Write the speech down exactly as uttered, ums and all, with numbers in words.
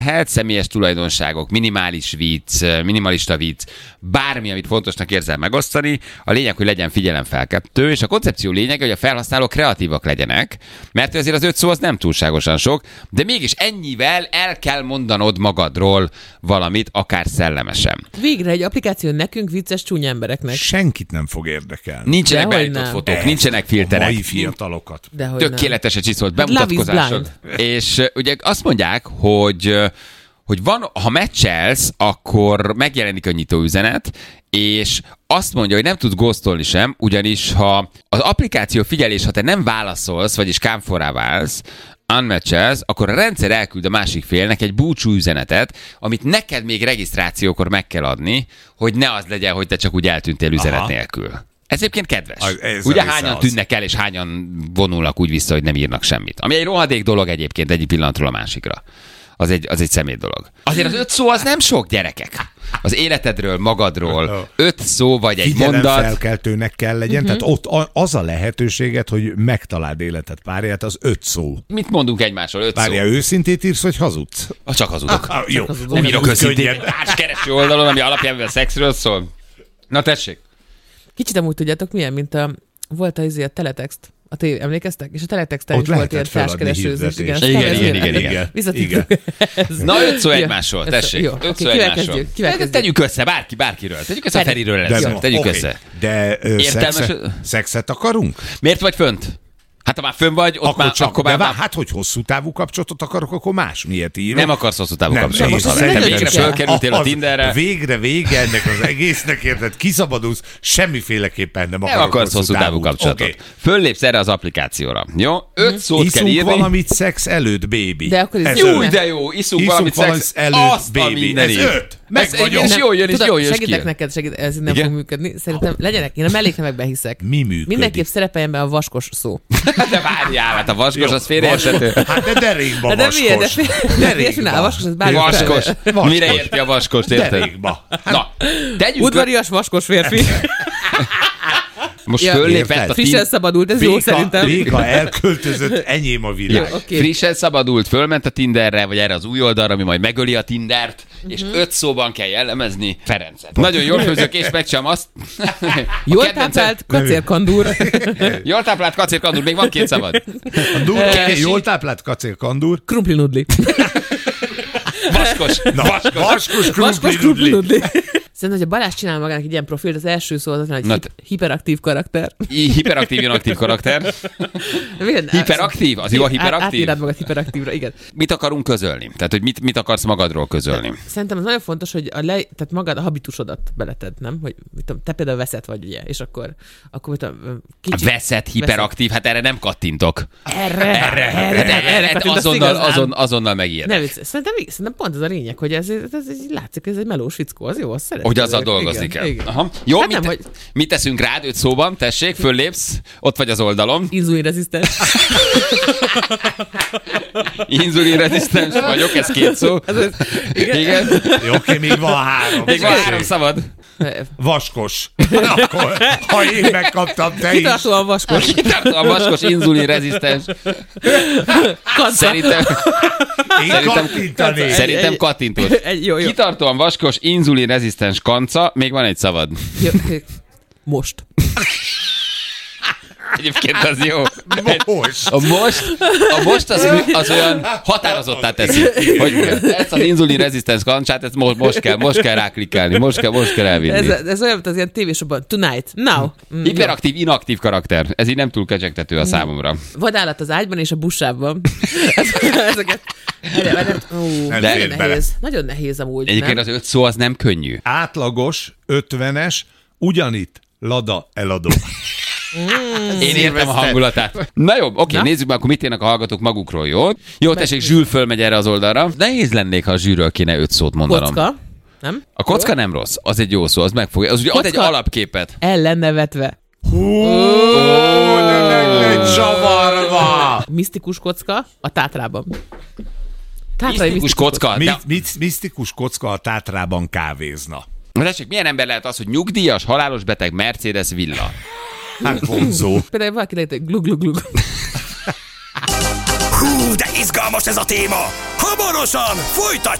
Lehet személyes tulajdonságok, minimális vicc, minimalista vicc, bármi, amit fontosnak érzel megosztani. A lényeg, hogy legyen figyelemfelkeltő, és a koncepció lényege, hogy a felhasználók kreatívak legyenek, mert azért az öt szó az nem túlságosan sok, de mégis ennyivel el kell mondanod magadról valamit, akár szellemesen. Végre egy applikáció nekünk vicces csúnya embereknek. Senkit nem fog érdekelni. Nincsenek Dehogy beállított nem. fotók, Ez nincsenek filterek. A mai fiatalokat. Dehogy Tökéletesen csiszolt Hát Love is bemutatkozásod. És uh, ugye azt mondják, hogy, uh, hogy van, ha meccselsz, akkor megjelenik a nyitó üzenet, és azt mondja, hogy nem tudsz ghostolni sem, ugyanis ha az applikáció figyelés, ha te nem válaszolsz, vagyis kámforrá válsz, unmatchelsz, akkor a rendszer elküld a másik félnek egy búcsú üzenetet, amit neked még regisztrációkor meg kell adni, hogy ne az legyen, hogy te csak úgy eltűntél üzenet Aha. nélkül. Ez egyébként kedves. Az, ez Ugye a hányan az. tűnnek el, és hányan vonulnak úgy vissza, hogy nem írnak semmit. Ami egy rohadék dolog egyébként egyik pillanatról a másikra. Az egy, az egy szemét dolog. Azért az öt szó az nem sok, gyerekek. Az életedről, magadról, öt szó vagy egy mondat. Figyelemfelkeltőnek kell legyen, uh-huh. tehát ott az a lehetőséget, hogy megtaláld életed párját, az öt szó. Mit mondunk egymásról? Öt Párja, szó. őszintét írsz, vagy hazudsz? Ah, csak hazudok. Ah, jó. Nem írok őszintén Könnyen. egy társkereső oldalon, ami alapján a szexről szól. Na tessék. Kicsit amúgy tudjátok milyen, mint a, volt a, izé, a teletext. A tévé, emlékeztek? És a teletexten Ott is volt ilyen lehetett feladni társkeresőzés. hirdetést. Igen, igen, igen, igen. Visszatérünk. Na, öt szó Jó. egymásról, tessék. Jó, Öt oké, szó kivel egymásról. kezdjük? Kivel De kezdjük? Tegyük össze, bárki, bárkiről. Tegyük össze a Feri. Feriről De, először. Tegyük oké. össze. De ö, Értelmes- szexe, szexet akarunk? Miért vagy fönt? Hát ha már fönn vagy, ott Akkor már, csak, akkor de már, vár, hát, hogy hosszú távú kapcsolatot akarok, akkor más miért írok? nem akarsz hosszú távú Nem, kapcsolatot. nem, Te nem, végre nem. fölkerültél a Az- Tinderre. Végre vége ennek az egésznek, érted? Kiszabadulsz, semmiféleképpen nem Nem akarok akarsz hosszú távú kapcsolatot. Oké. Föllépsz erre az applikációra. Jó? Öt szót kell Iszunk írni. valamit szex előtt, baby. De akkor ez Ez jó, öt. Úgy, de jó, iszunk Iszunk valamit valamit szex előtt, azt a baby. mindenit. Ez öt. Meg Ez vagyok. és jól jön, és Tudod, jól jössz segítek ki. neked, segít, ez nem Igen? fog működni. Szerintem legyenek, én a melléknevekben hiszek. Mi működik? Mindenképp szerepeljen be a vaskos szó. De várjál, hát a vaskos Jó, az félreérthető. Hát de derékba Hát de miért? De vaskos. fél- miért csinál a vaskos? Ez bármi Vaskos. fel- Mire érti a vaskost, érted? Derékba. Na, tegyük Udvarias vaskos férfi. most Ja, föllépett érted? a Frissen Tinder. szabadult, ez jó Béka, szerintem. Béka elköltözött, enyém a világ. Jó, oké. Frissen szabadult, fölment a Tinderre, vagy erre az új oldalra, ami majd megöli a Tindert, és öt szóban kell jellemezni Ferencet. Nagyon jól főzök, és megcsinálom azt. Jól A kedvencem- táplált kacérkandúr. Jól táplált kacérkandúr, még van két szabad. A dur, Keresi. jól táplált kacérkandúr. Krumpli nudli. Vaskos. Na, Vaskos. vaskos Vaskos krumpli krumpli nudli. nudli. Szerintem, hogy a Balázs csinál magának egy ilyen profilt, az első szó az, hogy Na, hip- hiperaktív karakter. I- Hiperaktív, inaktív karakter. De milyen- Hiperaktív? Az jó a Át- hiperaktív? Átírnád magad hiperaktívra, igen. Mit akarunk közölni? Tehát, hogy mit, mit akarsz magadról közölni? Szerintem az nagyon fontos, hogy a le, tehát magad a habitusodat beleted, nem? Hogy mit tudom, te például veszed vagy, ugye, és akkor, akkor mit tudom, kicsit... Veszed, hiperaktív, hát erre nem kattintok. Erre, erre, Hát erre, erre, erre, hát kattintasz azonnal, igazán. azon, azonnal megijedek. Ne vicc, szerintem, szerintem pont ez a lényeg, hogy ez, ez, ez, ez látszik, ez egy melós fickó, az jó, azt szeretem. Hogy azzal dolgozni igen, kell. Igen. Aha. Jó, Hát mit, nem, hogy- mit teszünk rád öt szóban? Tessék, föllépsz, ott vagy az oldalom. Inzulinrezisztens. Inzulinrezisztens vagyok, ez két szó. Igen. Igen. Jó, oké, még van három. Még van három szabad. Vaskos. Akkor, ha én megkaptam, te is. Kitartóan vaskos. A vaskos inzulinrezisztens. Kanca. Szerintem, Én Szerintem- kattintanék. szerintem kattintod. Egy, jó, jó. Kitartóan vaskos, inzulinrezisztens kanca, még van egy szabad. jó. Most. Egyébként az jó. Most. A most, a most az, az olyan határozottá teszi, hogy ezt az inzulinrezisztens kancsát, ezt most, most kell, most kell ráklikálni, most kell, most kell elvinni. Ez, ez olyan, mint az ilyen tévésokban. Tonight. Now. Mm, Hiperaktív, inaktív karakter. Ez így nem túl kecsegtető a számomra. vadállat az ágyban és a busában. Ezeket... Erre, erre, ó, Nem nagyon fér bele. nehéz. Nagyon nehéz amúgy, Egyébként nem? az öt szó az nem könnyű. Átlagos, ötvenes, ugyanitt, Lada eladó. Én értem a hangulatát. Na jó, oké, Na? nézzük meg, akkor mit érnek a hallgatók magukról, jó? Jó, tessék, Zsül fölmegy erre az oldalra. Nehéz lennék, ha a Zsűről kéne öt szót mondanom. Kocka. Nem? A kocka nem rossz, az egy jó szó, az megfogja. Az ugye ad egy Kocka. alapképet. El lenne vetve. Ó, de meg egy csavarva! Misztikus kocka a Tátrában. Tátrai Misztikus kocka. Mi, De, mi, misztikus kocka a Tátrában kávézna. na tessék, milyen ember lehet az, hogy nyugdíjas, halálos beteg, Mercedes villa? Hát vonzó. Például valaki lehet, hogy glug glug glug. Hú, de izgalmas ez a téma! Ha Hamarosan folytatjuk!